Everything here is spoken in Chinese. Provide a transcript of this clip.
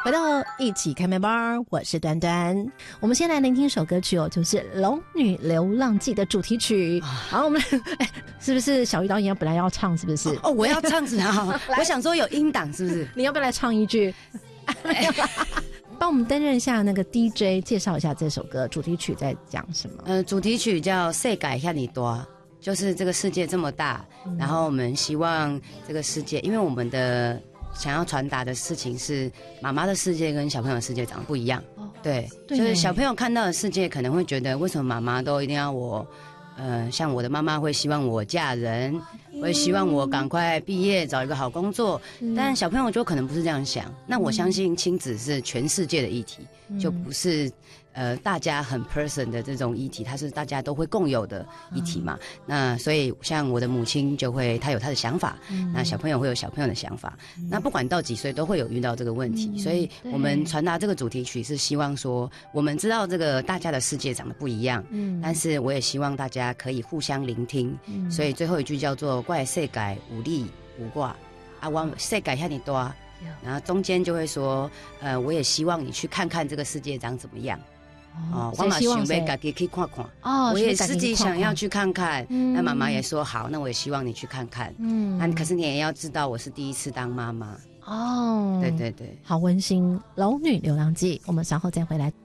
回到一起开麦吧，我是端端。我们先来聆听一首歌曲哦，就是《龙女流浪记》的主题曲。好，我们是不是小鱼导演本来要唱，是不是？ 哦，我要唱是啊，我想说有音档是不是？ 你要不要来唱一句？帮我们担任一下那个 DJ， 介绍一下这首歌主题曲在讲什么？ 主题曲叫《世界遐尼大》，就是这个世界这么大，然后我们希望这个世界，因为我们的想要传达的事情是妈妈的世界跟小朋友的世界长得不一样。对，就是小朋友看到的世界可能会觉得，为什么妈妈都一定要我？像我的妈妈会希望我嫁人，会希望我赶快毕业找一个好工作，但小朋友就可能不是这样想。那我相信亲子是全世界的议题，就不是大家很 person 的这种议题，它是大家都会共有的议题嘛。那所以像我的母亲就会，她有她的想法，那小朋友会有小朋友的想法，那不管到几岁都会有遇到这个问题。所以我们传达这个主题曲是希望说，我们知道这个大家的世界长得不一样，但是我也希望大家可以互相聆听。所以最后一句叫做“怪世界有你有我啊，我世界遐尼大”，然后中间就会说，我也希望你去看看这个世界长怎么样。我嘛想要自己去看看，我也自己想要去看看。那妈妈也说好，那我也希望你去看看。那可是你也要知道，我是第一次当妈妈。 哦， 对对对， 好温馨，《龙女流浪记》，我们稍后再回来。